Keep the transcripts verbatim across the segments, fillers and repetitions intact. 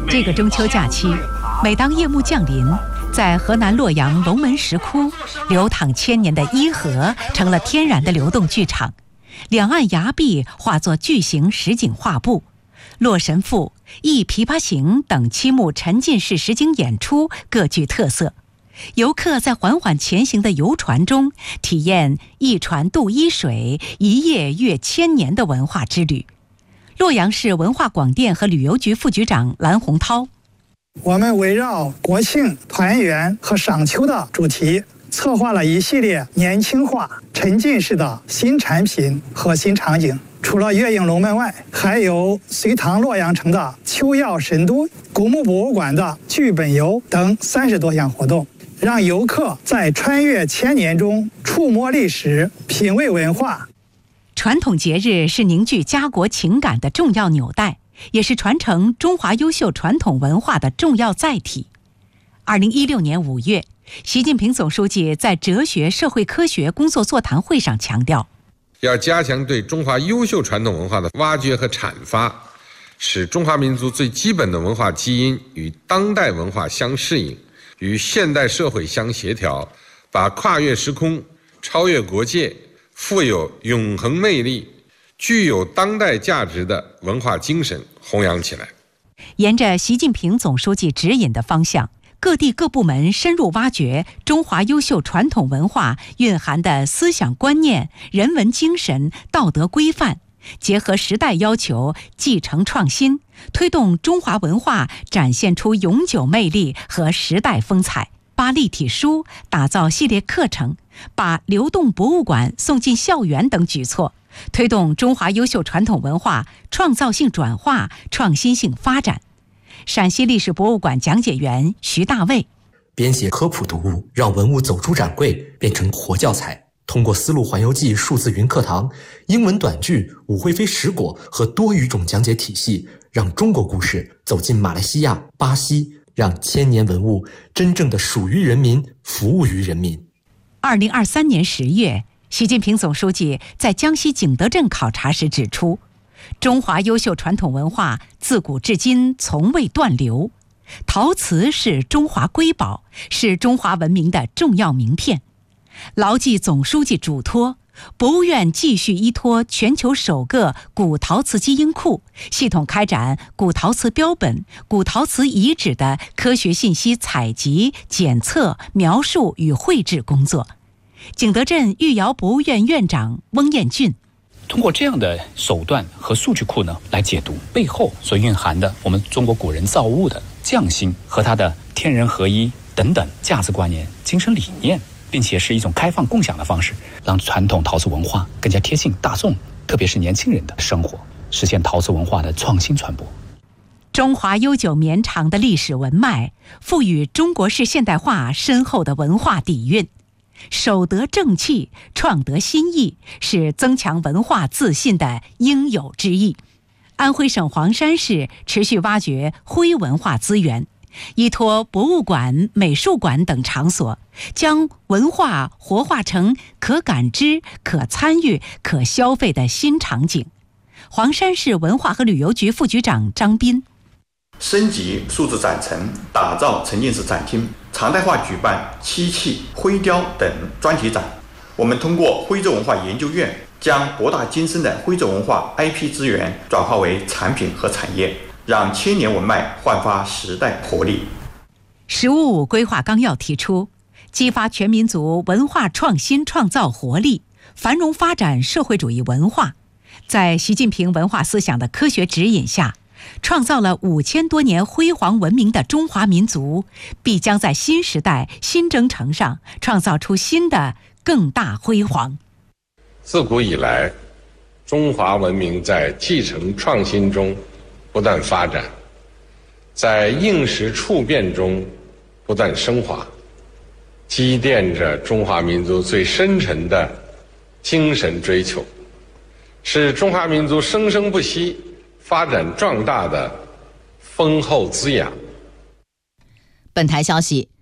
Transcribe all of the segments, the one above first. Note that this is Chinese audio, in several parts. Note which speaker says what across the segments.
Speaker 1: 这个中秋假期，每当夜幕降临，在河南洛阳龙门石窟，流淌千年的伊河成了天然的流动剧场，两岸崖壁化作巨型实景画布，《洛神赋》《忆琵琶行》等七幕沉浸式实景演出各具特色。游客在缓缓前行的游船中，体验一船渡伊水，一夜阅千年的文化之旅。洛阳市文化广电和旅游局副局长蓝洪涛：
Speaker 2: 我们围绕国庆、团圆和赏秋的主题，策划了一系列年轻化、沉浸式的新产品和新场景。除了月影龙门外，还有隋唐洛阳城的秋曜神都、古墓博物馆的剧本游等三十多项活动，让游客在穿越千年中触摸历史、品味文化。
Speaker 1: 传统节日是凝聚家国情感的重要纽带，也是传承中华优秀传统文化的重要载体。二零一六年五月，习近平总书记在哲学社会科学工作座谈会上强调，
Speaker 3: 要加强对中华优秀传统文化的挖掘和阐发，使中华民族最基本的文化基因与当代文化相适应，与现代社会相协调，把跨越时空、超越国界、富有永恒魅力、具有当代价值的文化精神弘扬起来。
Speaker 1: 沿着习近平总书记指引的方向，各地各部门深入挖掘中华优秀传统文化蕴含的思想观念、人文精神、道德规范，结合时代要求，继承创新，推动中华文化展现出永久魅力和时代风采。把立体书打造系列课程，把流动博物馆送进校园等举措，推动中华优秀传统文化创造性转化、创新性发展。陕西历史博物馆讲解员徐大卫：
Speaker 4: 编写科普读物，让文物走出展柜，变成活教材。通过丝路环游记数字云课堂、英文短剧、武惠妃食果和多语种讲解体系，让中国故事走进马来西亚、巴西，让千年文物真正的属于人民，服务于人民。
Speaker 1: 二零二三年十月，习近平总书记在江西景德镇考察时指出，中华优秀传统文化自古至今从未断流，陶瓷是中华瑰宝，是中华文明的重要名片。牢记总书记嘱托，博物院继续依托全球首个古陶瓷基因库，系统开展古陶瓷标本、古陶瓷遗址的科学信息采集、检测、描述与绘制工作。景德镇御窑博物院院长翁彦俊：
Speaker 5: 通过这样的手段和数据库呢，来解读背后所蕴含的我们中国古人造物的匠心和它的天人合一等等价值观念、精神理念，并且是一种开放共享的方式，让传统陶瓷文化更加贴近大众，特别是年轻人的生活，实现陶瓷文化的创新传播。
Speaker 1: 中华悠久绵长的历史文脉，赋予中国式现代化深厚的文化底蕴。守得正气，创得新意，是增强文化自信的应有之义。安徽省黄山市持续挖掘徽文化资源，依托博物馆、美术馆等场所，将文化活化成可感知、可参与、可消费的新场景。黄山市文化和旅游局副局长张斌：
Speaker 6: 升级数字展陈，打造沉浸式展厅，常态化举办漆器、徽雕等专题展。我们通过徽州文化研究院，将博大精深的徽州文化 I P 资源转化为产品和产业，让千年文脉焕发时代活力。
Speaker 1: 十五五规划纲要提出，激发全民族文化创新创造活力，繁荣发展社会主义文化。在习近平文化思想的科学指引下，创造了五千多年辉煌文明的中华民族，必将在新时代新征程上创造出新的更大辉煌。
Speaker 3: 自古以来，中华文明在继承创新中不断发展，在应时处变中不断升华，积淀着中华民族最深沉的精神追求，是中华民族生生不息、发展壮大的丰厚滋养。
Speaker 7: 本台消息，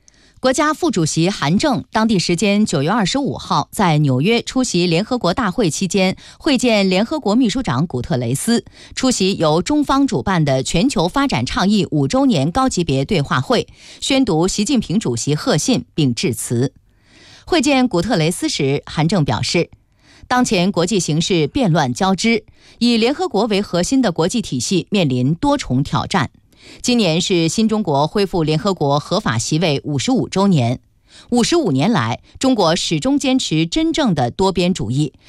Speaker 7: 国家副主席韩正当地时间九月二十五号在纽约出席联合国大会期间，会见联合国秘书长古特雷斯，出席由中方主办的全球发展倡议五周年高级别对话会，宣读习近平主席贺信并致辞。会见古特雷斯时，韩正表示，当前国际形势变乱交织，以联合国为核心的国际体系面临多重挑战。今年是新中国恢复联合国合法席位五十五周年。五十五年来，中国始终坚持真正的多边主义，